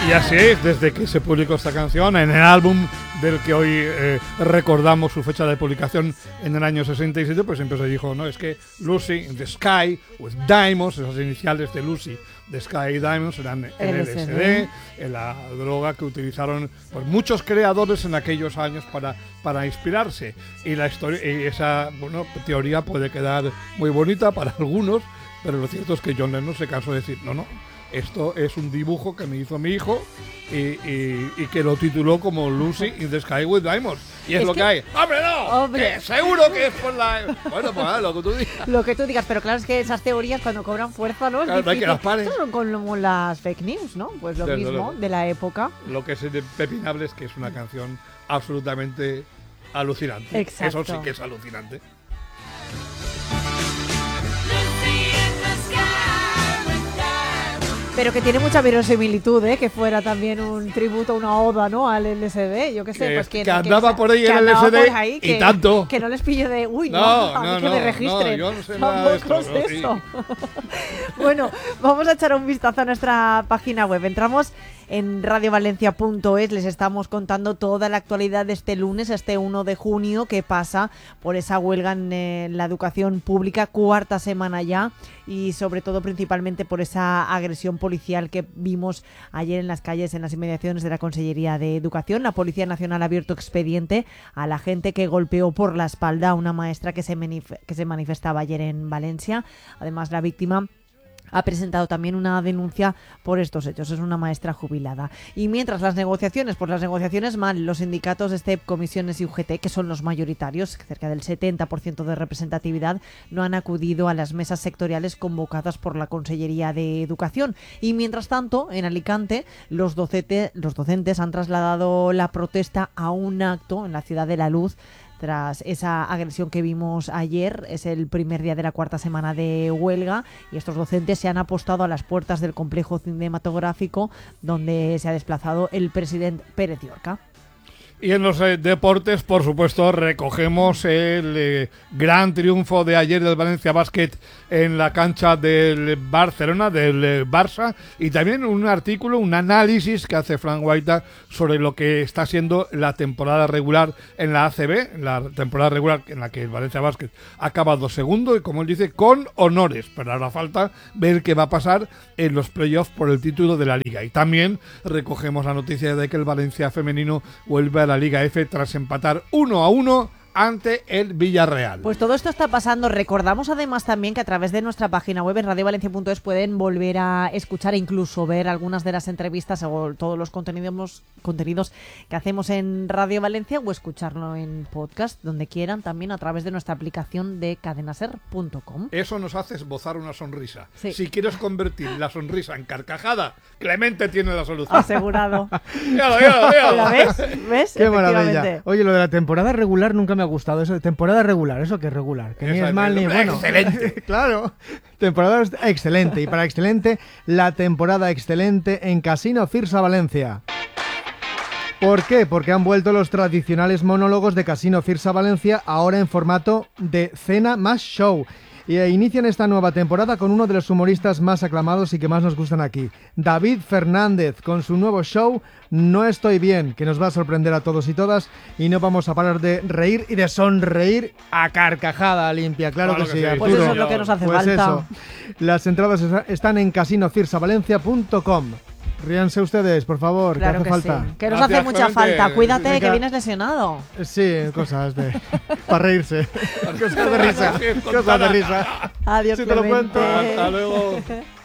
Y así es, desde que se publicó esta canción en el álbum del que hoy recordamos su fecha de publicación en el año 67, pues siempre se dijo, no, es que Lucy in the Sky with Diamonds, esas iniciales de Lucy, the Sky Diamonds, eran LSD, la droga que utilizaron pues, muchos creadores en aquellos años para inspirarse. Y la historia, y esa teoría puede quedar muy bonita para algunos, pero lo cierto es que John Lennon se cansó de decir, no, esto es un dibujo que me hizo mi hijo y que lo tituló como Lucy in the Sky with Diamonds. Y es lo que hay. ¡Hombre, no! ¡Hombre! ¡Seguro que es por la...! Bueno, pues lo que tú digas. Lo que tú digas, pero claro, es que esas teorías cuando cobran fuerza, ¿no? Es claro, no hay que las pares. Esto son como las fake news, ¿no? Pues lo Desde mismo, luego. de la época. Lo que es impepinable es que es una canción absolutamente alucinante. Exacto. Eso sí que es alucinante. Pero que tiene mucha verosimilitud, ¿eh? Que fuera también un tributo, una oda, ¿no? Al LSD, yo qué sé. Pues que andaba por ahí el LSD y tanto. Que no les pillo de, uy, no, a mí que me registren. No, yo no sé nada de esto. No, eso. Bueno, vamos a echar un vistazo a nuestra página web. Entramos en radiovalencia.es, les estamos contando toda la actualidad de este lunes, este 1 de junio, que pasa por esa huelga en la educación pública, cuarta semana ya, y sobre todo principalmente por esa agresión policial que vimos ayer en las calles, en las inmediaciones de la Consellería de Educación. La Policía Nacional ha abierto expediente a la gente que golpeó por la espalda a una maestra que se manifestaba ayer en Valencia. Además, la víctima ha presentado también una denuncia por estos hechos. Es una maestra jubilada. Y mientras las negociaciones mal, los sindicatos STEP, comisiones y UGT, que son los mayoritarios, cerca del 70% de representatividad, no han acudido a las mesas sectoriales convocadas por la Consellería de Educación. Y mientras tanto, en Alicante, los docentes han trasladado la protesta a un acto en la Ciudad de la Luz, tras esa agresión que vimos ayer. Es el primer día de la cuarta semana de huelga y estos docentes se han apostado a las puertas del complejo cinematográfico donde se ha desplazado el presidente Pérez Llorca. Y en los deportes, por supuesto, recogemos el gran triunfo de ayer del Valencia Basket en la cancha del Barcelona, del Barça, y también un artículo, un análisis que hace Frank Guaita sobre lo que está siendo la temporada regular en la ACB, la temporada regular en la que el Valencia Basket ha acabado segundo y, como él dice, con honores, pero ahora falta ver qué va a pasar en los playoffs por el título de la Liga. Y también recogemos la noticia de que el Valencia femenino vuelve a la Liga F tras empatar 1-1 ante el Villarreal. Pues todo esto está pasando. Recordamos además también que a través de nuestra página web en radiovalencia.es pueden volver a escuchar e incluso ver algunas de las entrevistas o todos los contenidos que hacemos en Radio Valencia, o escucharlo en podcast donde quieran, también a través de nuestra aplicación de cadenaser.com. Eso nos hace esbozar una sonrisa. Sí. Si quieres convertir la sonrisa en carcajada, Clemente tiene la solución. Asegurado. Míralo. ¿Ves? Qué maravilla. Oye, lo de la temporada regular nunca me ha gustado. Eso de temporada regular, ¿eso qué es regular? Que ni es mal ni bueno. Excelente. Claro. Temporada excelente. Y para excelente, la temporada excelente en Casino Firsa Valencia. ¿Por qué? Porque han vuelto los tradicionales monólogos de Casino Firsa Valencia, ahora en formato de cena más show. Y inician esta nueva temporada con uno de los humoristas más aclamados y que más nos gustan aquí, David Fernández, con su nuevo show No Estoy Bien, que nos va a sorprender a todos y todas, y no vamos a parar de reír y de sonreír a carcajada limpia. Claro que sí, Arturo. Pues eso es lo que nos hace falta. Eso. Las entradas están en casinofirsaValencia.com. Ríanse ustedes, por favor, claro que hace falta. Sí. Que nos Gracias, hace mucha Clemente. falta. Cuídate, Venga. que vienes lesionado. Sí, cosas de... para reírse. Cosas de risa. Cosas de risa. Adiós, Sí, te lo Clemente. cuento. Hasta luego.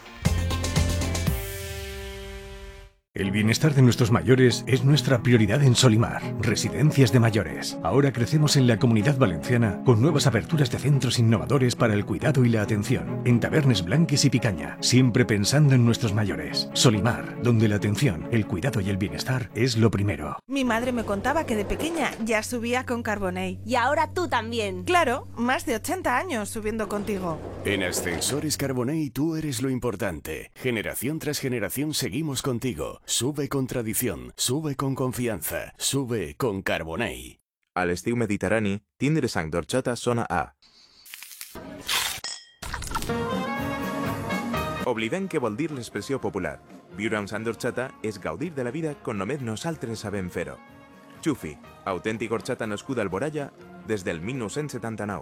El bienestar de nuestros mayores es nuestra prioridad en Solimar, Residencias de Mayores. Ahora crecemos en la Comunidad Valenciana con nuevas aperturas de centros innovadores para el cuidado y la atención, en Tabernes Blanques y Picaña, siempre pensando en nuestros mayores. Solimar, donde la atención, el cuidado y el bienestar es lo primero. Mi madre me contaba que de pequeña ya subía con Carbonell. Y ahora tú también. Claro, más de 80 años subiendo contigo. En Ascensores Carbonell tú eres lo importante. Generación tras generación seguimos contigo. Sube con tradición, sube con confianza, sube con Carbonell. A l'estiu mediterrani, tindre sang d'orxata sona a... Oblidem que vol dir l'expressió popular. Viure amb Sant d'Orxata és gaudir de la vida com només nosaltres sabem fer-ho. Xufi, autèntic horchata nascuda al Alboraya des del 1979.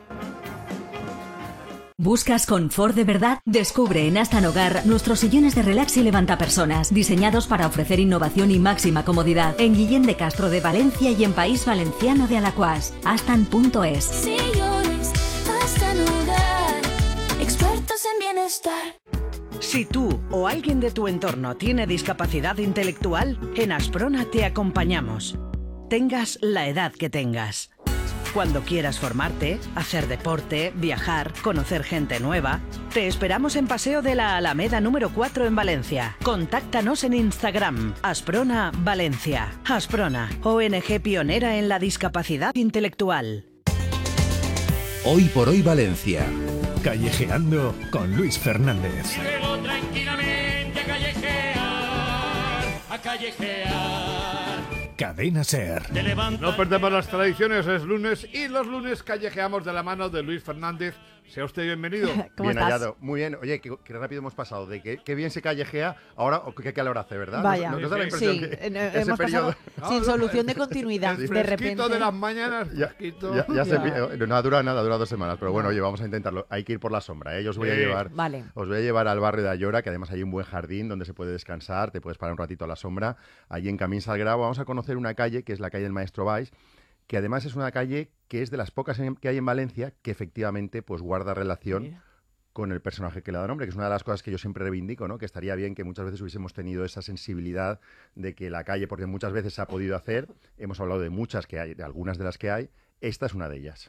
¿Buscas confort de verdad? Descubre en Astan Hogar nuestros sillones de relax y levantapersonas, diseñados para ofrecer innovación y máxima comodidad. En Guillén de Castro de Valencia y en País Valenciano de Alacuás. Astan.es. Sillones Astan Hogar, expertos en bienestar. Si tú o alguien de tu entorno tiene discapacidad intelectual, en Asprona te acompañamos. Tengas la edad que tengas. Cuando quieras formarte, hacer deporte, viajar, conocer gente nueva, te esperamos en Paseo de la Alameda número 4 en Valencia. Contáctanos en Instagram, Asprona Valencia. Asprona, ONG pionera en la discapacidad intelectual. Hoy por hoy Valencia. Callejeando con Luis Fernández. Luego tranquilamente a callejear. Cadena SER. No perdemos las tradiciones, es lunes y los lunes callejeamos de la mano de Luis Fernández. Sea usted bienvenido. ¿Cómo bien estás? hallado, muy bien. Oye, qué rápido hemos pasado de que bien se callejea, ahora qué calor hace, ¿verdad? Vaya, ¿Nos da la impresión sí, que hemos pasado sin solución de continuidad, El de repente. fresquito de las mañanas, fresquito. No dura nada, dura 2 semanas, pero bueno, oye, vamos a intentarlo. Hay que ir por la sombra, ¿eh? Yo os voy a llevar, Vale. os voy a llevar al barrio de Ayora, que además hay un buen jardín donde se puede descansar, te puedes parar un ratito a la sombra. Allí en Camín Salgrau vamos a conocer una calle que es la calle del Maestro Valls, que además es una calle que es de las pocas que hay en Valencia que efectivamente pues guarda relación con el personaje que le da nombre, que es una de las cosas que yo siempre reivindico, ¿no? Que estaría bien que muchas veces hubiésemos tenido esa sensibilidad de que la calle, porque muchas veces se ha podido hacer, hemos hablado de muchas que hay, de algunas de las que hay, esta es una de ellas.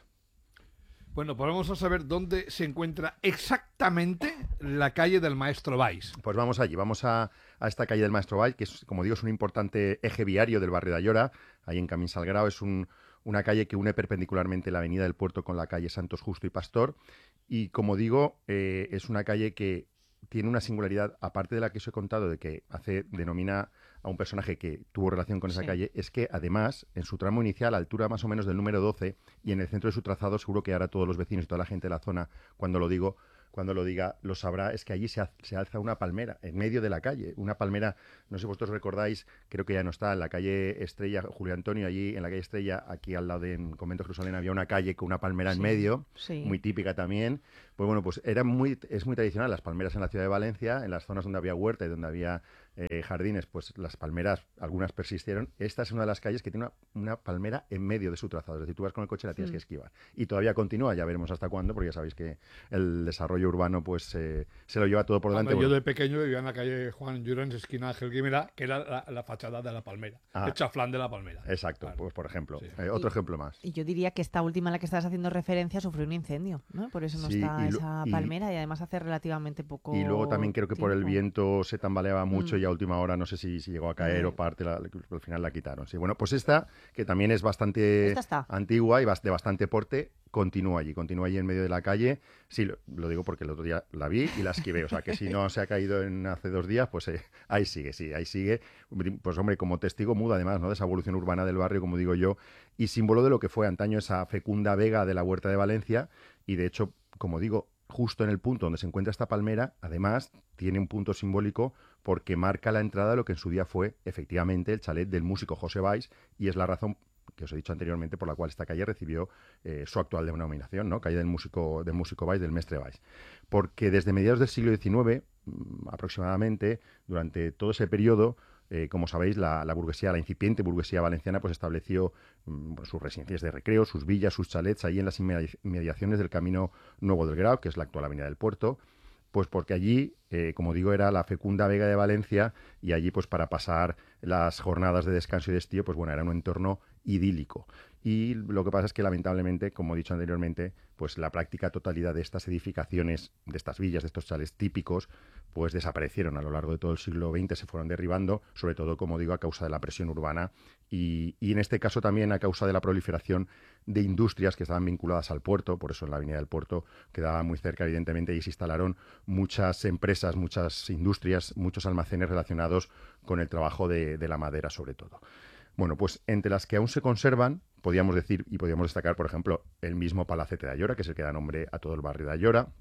Bueno, pues vamos a saber dónde se encuentra exactamente la calle del Maestro Valls. Pues vamos allí, vamos a esta calle del Maestro Valls, que es, como digo, es un importante eje viario del barrio de Ayora, ahí en Camín Salgrau, es una calle que une perpendicularmente la avenida del Puerto con la calle Santos Justo y Pastor, y como digo, es una calle que tiene una singularidad, aparte de la que os he contado, de que denomina a un personaje que tuvo relación con esa calle, es que además, en su tramo inicial, a altura más o menos del número 12, y en el centro de su trazado, seguro que ahora todos los vecinos y toda la gente de la zona, cuando lo diga, lo sabrá, es que allí se alza una palmera, en medio de la calle. Una palmera, no sé si vosotros recordáis, creo que ya no está, en la calle Estrella, Julio Antonio, allí en la calle Estrella, aquí al lado de Convento Jerusalén, había una calle con una palmera en medio, muy típica también. Pues bueno, pues es muy tradicional las palmeras en la ciudad de Valencia, en las zonas donde había huerta y donde había jardines, pues las palmeras, algunas persistieron. Esta es una de las calles que tiene una palmera en medio de su trazado, es decir, tú vas con el coche y la tienes que esquivar. Y todavía continúa, ya veremos hasta cuándo, porque ya sabéis que el desarrollo urbano pues se lo lleva todo por delante. Yo de pequeño vivía en la calle Juan Llorens, esquina Ángel Guimera, que era la fachada de la palmera, el chaflán de la palmera. Exacto, claro. Pues por ejemplo, otro ejemplo más. Y yo diría que esta última a la que estás haciendo referencia sufrió un incendio, ¿no? Por eso no está esa palmera, y además hace relativamente poco. Y luego también creo que por el viento se tambaleaba mucho y a última hora no sé si llegó a caer o parte, al final la quitaron. Sí, bueno, pues esta, que también es bastante antigua y de bastante porte, continúa allí en medio de la calle. Sí, lo digo porque el otro día la vi y la esquivé, o sea que si no se ha caído hace 2 días, pues ahí sigue. Pues hombre, como testigo mudo además, ¿no? De esa evolución urbana del barrio, como digo yo, y símbolo de lo que fue antaño esa fecunda vega de la Huerta de Valencia, y de hecho, como digo, justo en el punto donde se encuentra esta palmera, además, tiene un punto simbólico porque marca la entrada de lo que en su día fue, efectivamente, el chalet del músico José Valls, y es la razón que os he dicho anteriormente por la cual esta calle recibió su actual denominación, ¿no? Calle del músico Valls, del Mestre Valls. Porque desde mediados del siglo XIX, aproximadamente, durante todo ese periodo, como sabéis, la burguesía, la incipiente burguesía valenciana, pues estableció sus residencias de recreo, sus villas, sus chalets, ahí en las inmediaciones del Camino Nuevo del Grau, que es la actual Avenida del Puerto, pues porque allí, como digo, era la fecunda vega de Valencia, y allí, pues para pasar las jornadas de descanso y de estío, pues bueno, era un entorno idílico. Y lo que pasa es que, lamentablemente, como he dicho anteriormente, pues la práctica totalidad de estas edificaciones, de estas villas, de estos chalets típicos, pues desaparecieron a lo largo de todo el siglo XX, se fueron derribando, sobre todo, como digo, a causa de la presión urbana y en este caso también a causa de la proliferación de industrias que estaban vinculadas al puerto. Por eso en la Avenida del Puerto quedaba muy cerca, evidentemente, y se instalaron muchas empresas, muchas industrias, muchos almacenes relacionados con el trabajo de la madera, sobre todo. Bueno, pues entre las que aún se conservan, podríamos decir y podríamos destacar, por ejemplo, el mismo Palacete de Ayora, que es el que da nombre a todo el barrio de Ayora.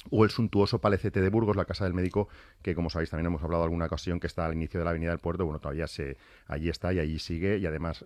o el suntuoso Palacete de Burgos, la Casa del Médico, que como sabéis también hemos hablado alguna ocasión, que está al inicio de la Avenida del Puerto. Bueno, todavía allí está y allí sigue, y además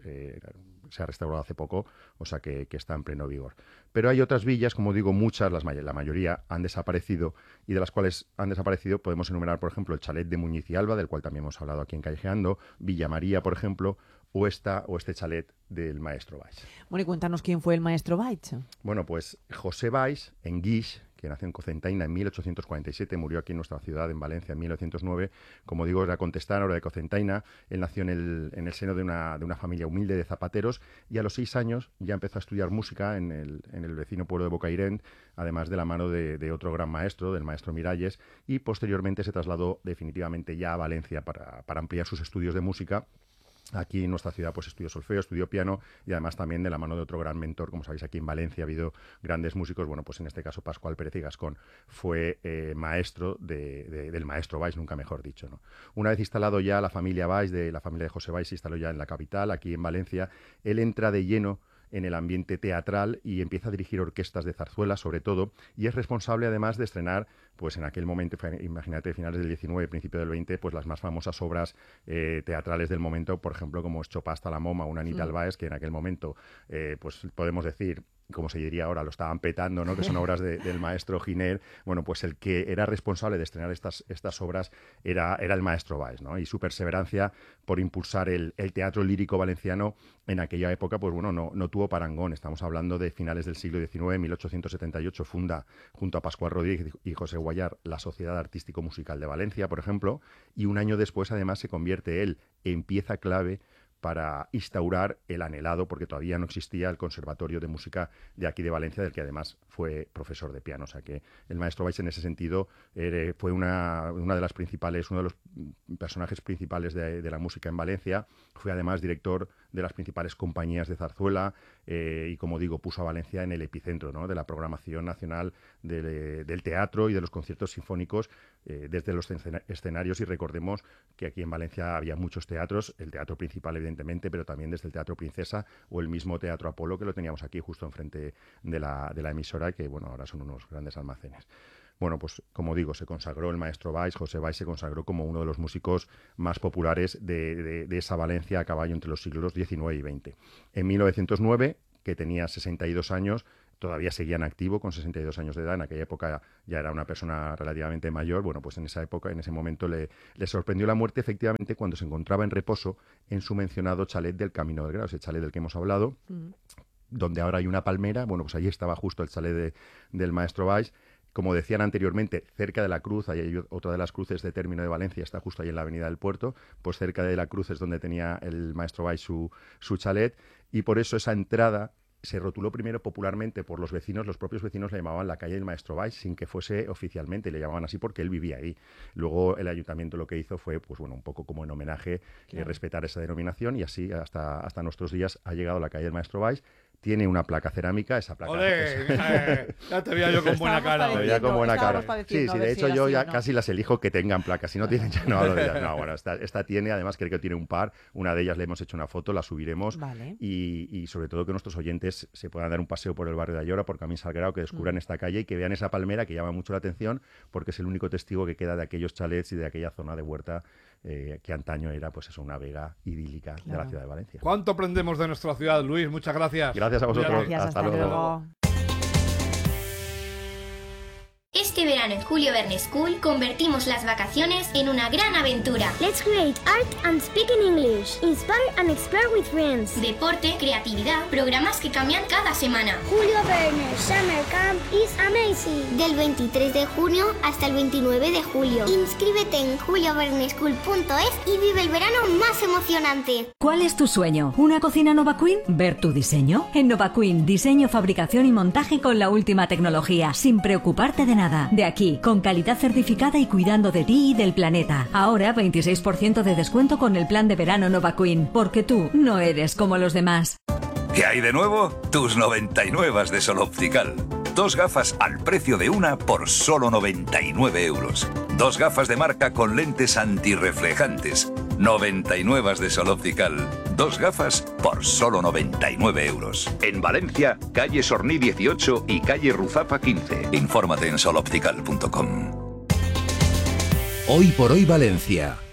se ha restaurado hace poco, o sea que está en pleno vigor. Pero hay otras villas, como digo, muchas, la mayoría han desaparecido, y de las cuales han desaparecido podemos enumerar, por ejemplo, el chalet de Muñiz y Alba, del cual también hemos hablado aquí en Callejeando, Villa María, por ejemplo, o este chalet del maestro Valls. Bueno, y cuéntanos quién fue el maestro Valls. Bueno, pues José Valls, en Guix, que nació en Cocentaina en 1847, murió aquí en nuestra ciudad, en Valencia, en 1909. Como digo, era contestano, era de Cocentaina. Él nació en el seno de una familia humilde de zapateros, y a los 6 años ya empezó a estudiar música en el vecino pueblo de Bocairent, además de la mano de otro gran maestro, del maestro Miralles, y posteriormente se trasladó definitivamente ya a Valencia para ampliar sus estudios de música. Aquí en nuestra ciudad pues estudió solfeo, estudió piano, y además también de la mano de otro gran mentor. Como sabéis, aquí en Valencia ha habido grandes músicos. Bueno, pues en este caso Pascual Pérez y Gascón fue maestro del maestro Valls, nunca mejor dicho, ¿no? Una vez instalado ya la familia Valls, la familia de José Valls se instaló ya en la capital, aquí en Valencia. Él entra de lleno en el ambiente teatral y empieza a dirigir orquestas de zarzuela, sobre todo, y es responsable además de estrenar, pues en aquel momento, imagínate, finales del 19, principio del 20, pues las más famosas obras teatrales del momento, por ejemplo, como Chopin hasta la Moma, una Anita Albaes, que en aquel momento, pues podemos decir, como se diría ahora, lo estaban petando, ¿no? Que son obras del maestro Giner. Bueno, pues el que era responsable de estrenar estas obras era el maestro Valls, ¿no? Y su perseverancia por impulsar el teatro lírico valenciano en aquella época, pues bueno, no tuvo parangón. Estamos hablando de finales del siglo XIX, 1878, funda junto a Pascual Rodríguez y José Guayar la Sociedad Artístico-Musical de Valencia, por ejemplo, y un año después además se convierte él en pieza clave para instaurar el anhelado, porque todavía no existía, el Conservatorio de Música de aquí de Valencia, del que además fue profesor de piano. O sea que el maestro Valls en ese sentido fue una de las principales, uno de los personajes principales de la música en Valencia. Fue además director de las principales compañías de zarzuela y, como digo, puso a Valencia en el epicentro, ¿no?, de la programación nacional del teatro y de los conciertos sinfónicos desde los escenarios. Y recordemos que aquí en Valencia había muchos teatros, el teatro principal evidentemente, pero también desde el Teatro Princesa o el mismo Teatro Apolo, que lo teníamos aquí justo enfrente de la emisora, que bueno, ahora son unos grandes almacenes. Bueno, pues como digo, se consagró el maestro Valls, José Valls se consagró como uno de los músicos más populares de esa Valencia a caballo entre los siglos XIX y XX. En 1909, que tenía 62 años, todavía seguía en activo con 62 años de edad. En aquella época ya era una persona relativamente mayor. Bueno, pues en esa época, en ese momento, le sorprendió la muerte, efectivamente, cuando se encontraba en reposo en su mencionado chalet del Camino del Grao, ese chalet del que hemos hablado, donde ahora hay una palmera. Bueno, pues allí estaba justo el chalet del maestro Valls. Como decían anteriormente, cerca de la cruz, hay otra de las cruces de término de Valencia, está justo ahí en la Avenida del Puerto, pues cerca de la cruz es donde tenía el maestro Valls su chalet, y por eso esa entrada se rotuló primero popularmente por los vecinos. Los propios vecinos le llamaban la calle del maestro Valls, sin que fuese oficialmente, le llamaban así porque él vivía ahí. Luego el ayuntamiento lo que hizo fue, pues bueno, un poco como en homenaje, respetar esa denominación, y así hasta nuestros días ha llegado la calle del maestro Valls. Tiene una placa cerámica, esa placa... ¡Olé! Ya te veía yo con buena cara. Te veía con buena cara. Sí, de hecho yo ya casi las elijo que tengan placas. Si no tienen, ya no hablo de ellas. No, bueno, esta tiene, además creo que tiene un par. Una de ellas le hemos hecho una foto, la subiremos. Vale. Y sobre todo que nuestros oyentes se puedan dar un paseo por el barrio de Ayora, por Camín Salguerao, que descubran esta calle y que vean esa palmera que llama mucho la atención, porque es el único testigo que queda de aquellos chalets y de aquella zona de huerta que antaño era, pues eso, una vega idílica de la ciudad de Valencia. ¿Cuánto aprendemos de nuestra ciudad, Luis? Muchas gracias. Gracias a vosotros. Gracias, hasta luego. Este verano en Julio Verne School convertimos las vacaciones en una gran aventura. Let's create art and speak in English. Inspire and explore with friends. Deporte, creatividad, programas que cambian cada semana. Julio Verne Summer Camp is amazing. Del 23 de junio hasta el 29 de julio. Inscríbete en julioverneschool.es y vive el verano más emocionante. ¿Cuál es tu sueño? ¿Una cocina Nova Queen? ¿Ver tu diseño? En Nova Queen, diseño, fabricación y montaje con la última tecnología, sin preocuparte de nada. De aquí, con calidad certificada y cuidando de ti y del planeta. Ahora 26% de descuento con el plan de verano Nova Queen, porque tú no eres como los demás. ¿Qué hay de nuevo? Tus 99 de Sol Optical. 2 gafas al precio de una por solo 99 euros. 2 gafas de marca con lentes antirreflejantes. 99 de Sol Optical. 2 gafas por solo 99 euros. En Valencia, calle Sorní 18 y calle Ruzafa 15. Infórmate en soloptical.com. Hoy por hoy Valencia.